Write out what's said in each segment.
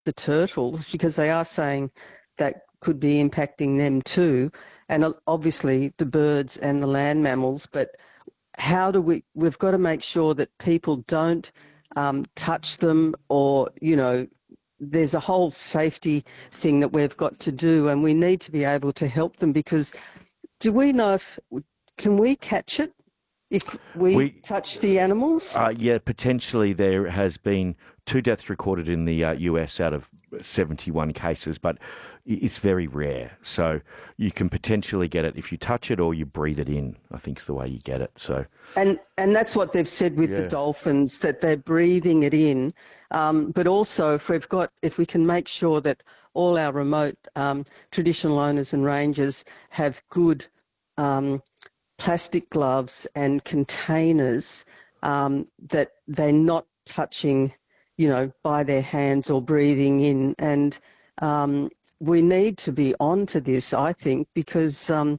the turtles, because they are saying that could be impacting them too, and obviously the birds and the land mammals. But how do we've got to make sure that people don't touch them, or, there's a whole safety thing that we've got to do, and we need to be able to help them, because do we know can we catch it if we touch the animals? Yeah, potentially there has been 2 deaths recorded in the US out of 71 cases, but it's very rare. So you can potentially get it if you touch it or you breathe it in, I think is the way you get it. So And that's what they've said with the dolphins, that they're breathing it in. But also if we can make sure that all our remote traditional owners and rangers have good plastic gloves and containers, that they're not touching, by their hands or breathing in. And we need to be on to this, I think, because, some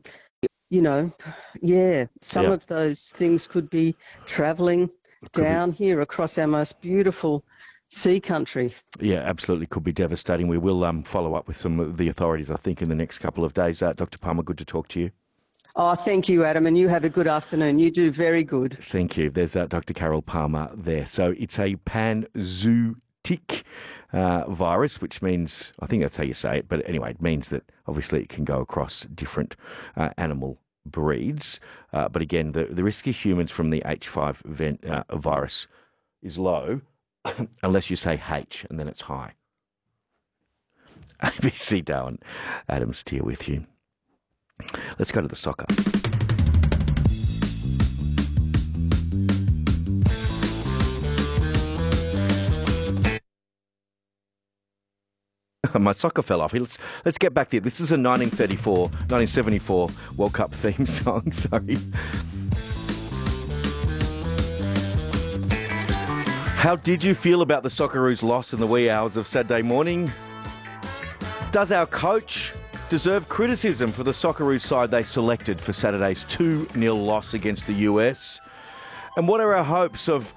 of those things could be travelling down here across our most beautiful sea country. Yeah, absolutely. Could be devastating. We will follow up with some of the authorities, I think, in the next couple of days. Dr. Palmer, good to talk to you. Oh, thank you, Adam, and you have a good afternoon. You do very good. Thank you. There's Dr. Carol Palmer there. So it's a panzootic virus, which means, I think that's how you say it, but anyway, it means that obviously it can go across different animal breeds. But again, the risk of humans from the H5 virus is low, unless you say H, and then it's high. ABC Darwin, Adam Steer with you. Let's go to the soccer. My soccer fell off. Let's get back there. This is a 1974 World Cup theme song. Sorry. How did you feel about the Socceroos' loss in the wee hours of Saturday morning? Does our coach deserve criticism for the Socceroos side they selected for Saturday's 2-0 loss against the US? And what are our hopes of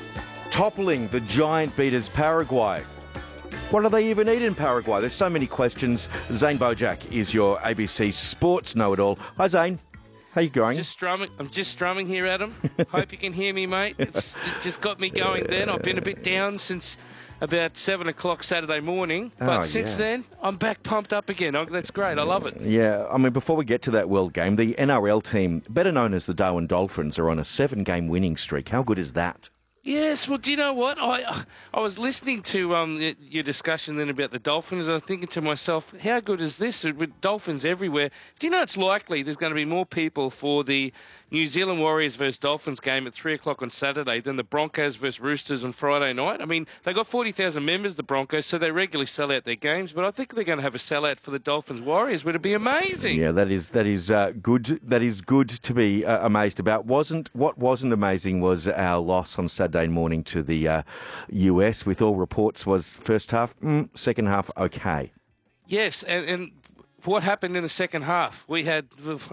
toppling the giant beaters Paraguay? What do they even eat in Paraguay? There's so many questions. Zane Bojack is your ABC Sports know-it-all. Hi, Zane. How you going? I'm just strumming here, Adam. Hope you can hear me, mate. It just got me going then. I've been a bit down since about 7 o'clock Saturday morning. But since then, I'm back pumped up again. That's great. I love it. Yeah, I mean, before we get to that World Game, the NRL team, better known as the Darwin Dolphins, are on a 7-game winning streak. How good is that? Yes, well, do you know what? I was listening to your discussion then about the Dolphins, and I'm thinking to myself, how good is this? With Dolphins everywhere. Do you know it's likely there's going to be more people for the New Zealand Warriors versus Dolphins game at 3 o'clock on Saturday than the Broncos versus Roosters on Friday night? I mean, they got 40,000 members, the Broncos, so they regularly sell out their games, but I think they're going to have a sellout for the Dolphins Warriors. Would it be amazing? Yeah, that is good. That is good to be amazed about. What wasn't amazing was our loss on Saturday morning to the US, with all reports was first half, second half, okay. Yes, and what happened in the second half? We had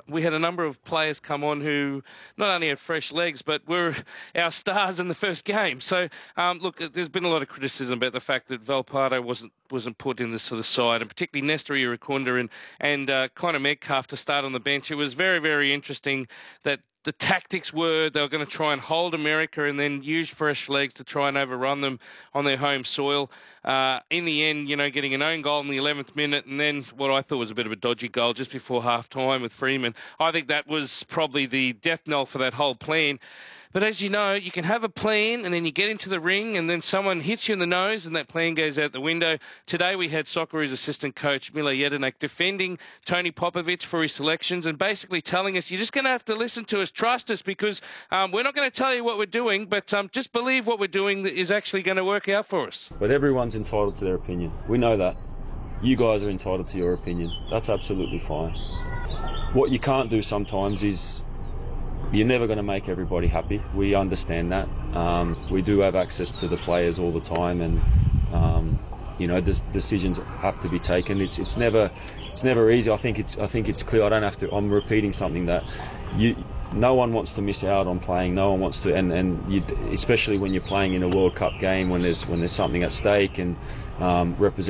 a number of players come on who not only had fresh legs, but were our stars in the first game. So, look, there's been a lot of criticism about the fact that Valpardo wasn't put in the sort of side, and particularly Nestor Irankunda and Connor Metcalf to start on the bench. It was very, very interesting that the tactics were they were going to try and hold America and then use fresh legs to try and overrun them on their home soil. In the end, getting an own goal in the 11th minute and then what I thought was a bit of a dodgy goal just before half-time with Freeman. I think that was probably the death knell for that whole plan. But as you know, you can have a plan and then you get into the ring and then someone hits you in the nose and that plan goes out the window. Today we had Socceroos assistant coach Milo Jedinak defending Tony Popovic for his selections and basically telling us, you're just going to have to listen to us, trust us, because we're not going to tell you what we're doing, but just believe what we're doing is actually going to work out for us. But everyone's entitled to their opinion. We know that. You guys are entitled to your opinion. That's absolutely fine. What you can't do sometimes is you're never going to make everybody happy. We understand that. We do have access to the players all the time, and decisions have to be taken. It's never easy. I think it's clear. I'm repeating something that no one wants to miss out on playing. No one wants to, and especially when you're playing in a World Cup game when there's something at stake and representing